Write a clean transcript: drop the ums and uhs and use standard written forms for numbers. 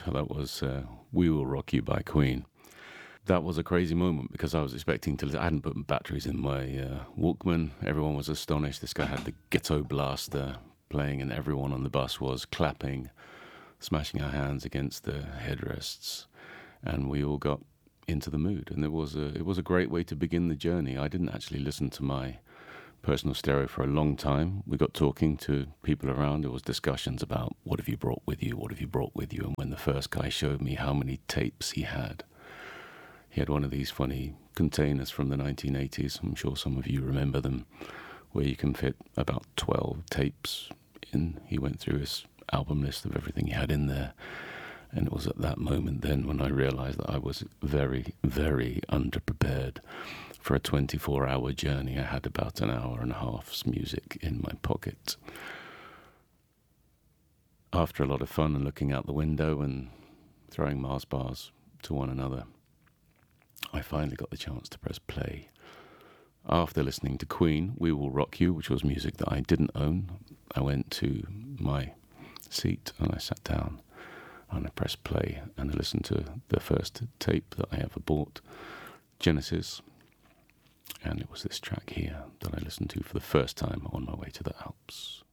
That was We Will Rock You by Queen. That was a crazy moment because I was expecting to... I hadn't put batteries in my Walkman. Everyone was astonished. This guy had the Ghetto Blaster playing and everyone on the bus was clapping, smashing our hands against the headrests, and we all got into the mood. And it was a great way to begin the journey. I didn't actually listen to my personal stereo for a long time. We got talking to people around. There was discussions about what have you brought with you, what have you brought with you. And when the first guy showed me how many tapes he had one of these funny containers from the 1980s. I'm sure some of you remember them, where you can fit about 12 tapes in. He went through his album list of everything he had in there. And it was at that moment then when I realized that I was very, very underprepared for a 24-hour journey. I had about an hour and a half's music in my pocket. After a lot of fun and looking out the window and throwing Mars bars to one another, I finally got the chance to press play. After listening to Queen, We Will Rock You, which was music that I didn't own, I went to my seat and I sat down and I pressed play and I listened to the first tape that I ever bought, Genesis, and it was this track here that I listened to for the first time on my way to the Alps.